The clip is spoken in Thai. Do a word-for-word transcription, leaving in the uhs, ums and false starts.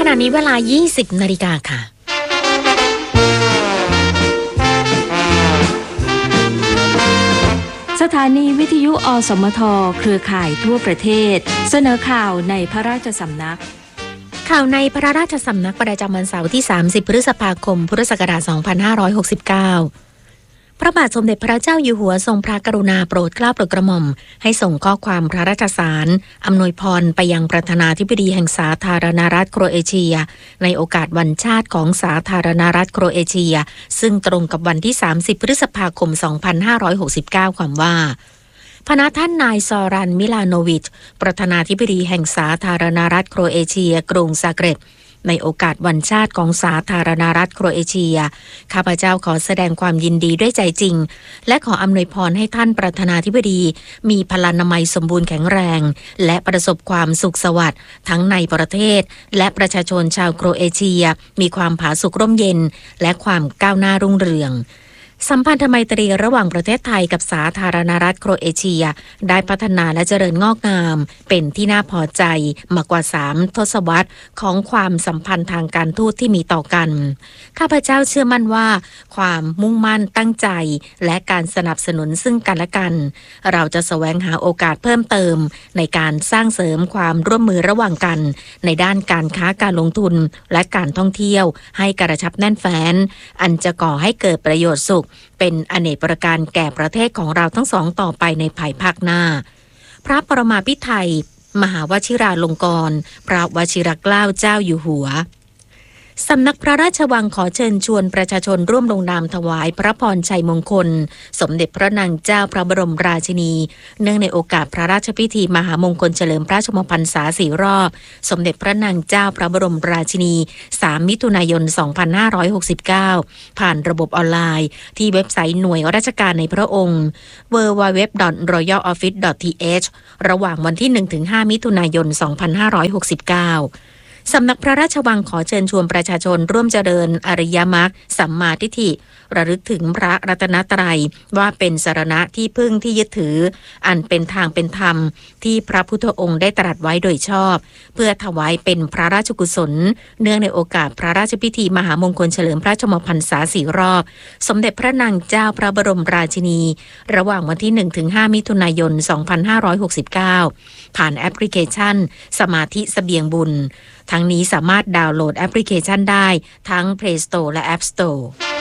ณะนี้เวลา ยี่สิบ นาฬิกาค่ะสถานีวิทยุอสมทเครือข่ายทั่วประเทศเสนอข่าวในพระราชสำนักข่าวในพระราชสำนักประจำวันเสาร์ที่ สามสิบ พฤษภาคม พุทธศักราช สองพันห้าร้อยหกสิบเก้า พระบาทสมเด็จพระเจ้าอยู่หัวทรงพระกรุณาโปรดเกล้าโปรดกระหม่อมให้ส่งข้อความพระราชสารอำนวยพรไปยังประธานาธิบดีแห่งสาธารณรัฐโครเอเชียในโอกาสวันชาติของสาธารณรัฐโครเอเชียซึ่งตรงกับวันที่ สามสิบ พฤษภาคม สองพันห้าร้อยหกสิบเก้า ความว่าพระท่านนายซอรันมิลาโนวิชประธานาธิบดีแห่งสาธารณรัฐโครเอเชียกรุงซาเกร็บในโอกาสวันชาติของสาธารณรัฐโครเอเชียข้าพเจ้าขอแสดงความยินดีด้วยใจจริงและขออำนวยพรให้ท่านประธานาธิบดีมีพลานามัยสมบูรณ์แข็งแรงและประสบความสุขสวัสดิ์ทั้งในประเทศและประชาชนชาวโครเอเชียมีความผาสุกร่มเย็นและความก้าวหน้ารุ่งเรืองสัมพันธไมตรีระหว่างประเทศไทยกับสาธารณรัฐโครเอเชียได้พัฒนาและเจริญงอกงามเป็นที่น่าพอใจมากกว่าสามทศวรรษของความสัมพันธ์ทางการทูตที่มีต่อกันข้าพเจ้าเชื่อมั่นว่าความมุ่งมั่นตั้งใจและการสนับสนุนซึ่งกันและกันเราจะแสวงหาโอกาสเพิ่มเติมในการสร้างเสริมความร่วมมือระหว่างกันในด้านการค้าการลงทุนและการท่องเที่ยวให้กระชับแน่นแฟ้นอันจะก่อให้เกิดประโยชน์สุขเป็นอเนกประการแก่ประเทศของเราทั้งสองต่อไปในภายภาคหน้าพระปรมาภิไธยมหาวชิราลงกรณ์พระวชิรเกล้าเจ้าอยู่หัวสำนักพระราชวังขอเชิญชวนประชาชนร่วมลงนามถวายพระพรชัยมงคลสมเด็จพระนางเจ้าพระบรมราชินีเนื่องในโอกาสพระราชพิธีมหามงคลเฉลิมพระชนมพรรษาสี่รอบสมเด็จพระนางเจ้าพระบรมราชินีสามมิถุนายนสองพันห้าร้อยหกสิบเก้าผ่านระบบออนไลน์ที่เว็บไซต์หน่วยราชการในพระองค์ ดับเบิลยู ดับเบิลยู ดับเบิลยู ดอท รอยัล ออฟฟิศ ดอท ที เอช ระหว่างวันที่ หนึ่งถึงห้า มิถุนายนสองพันห้าร้อยหกสิบเก้าสำนักพระราชวังขอเชิญชวนประชาชนร่วมเจริญอริยมรรคสัมมาทิฏฐิระลึกถึงพระรัตนตรัยว่าเป็นสรณะที่พึ่งที่ยึดถืออันเป็นทางเป็นธรรมที่พระพุทธองค์ได้ตรัสไว้โดยชอบเพื่อถวายเป็นพระราชกุศลเนื่องในโอกาสพระราชพิธีมหามงคลเฉลิมพระชนมพรรษาสี่รอบสมเด็จพระนางเจ้าพระบรมราชินีระหว่างวันที่ หนึ่งถึงห้า มิถุนายนสองพันห้าร้อยหกสิบเก้าผ่านแอปพลิเคชันสมาธิเสบียงบุญทั้งนี้สามารถดาวน์โหลดแอปพลิเคชันได้ทั้ง Play Store และ App Store